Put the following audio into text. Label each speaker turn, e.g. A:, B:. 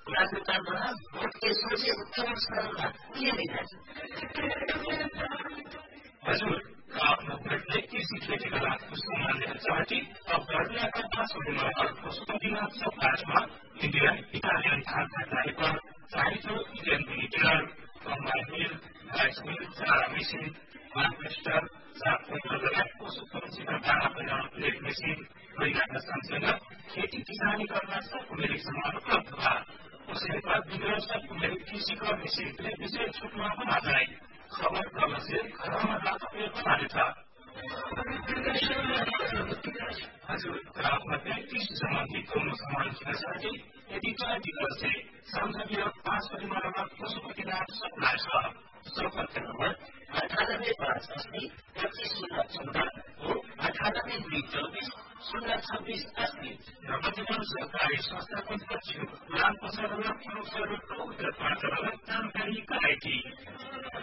A: राजनेताद्वारा vote के सोचे उत्तर किए नहीं जा
B: हजुर आफ्नो भोटले कृषि खेतीका लागि उसको मान्यता चाहती अब गर्दै का सुरुमा उसको बिना सब काजमा इन्डियन इटालियन खाद्य पर चाहिए Indian मिलिटर combine mill rice mill चारा मेसिन हार्वेस्टर पशुपक्षीका दाना बनाउन प्लेट मेसिन वैज्ञानिक संसँग खेती किसानी गर्न सबको मेरिट समान उपलब्ध भए उसले बाद विद्रोह सबको मेरिट कृषि कर मेसिनले विशेष छुटमा बना जाए खबर गर्न से घरमा रात बनाने था हजुर ग्राहकमध्ये कृषि सम्बन्धी दोनों समान किन साथै यदि दिवस से संसदीय 5 परिमाणमा पशुपतिनाथ सप्लाई छ
A: सम्पर्क नम्बर 985825 हो 9824
B: वर्तमान सरकारी संस्थाको सचिव लाल प्रसाद पुरुषहरू जानकारी गराएकी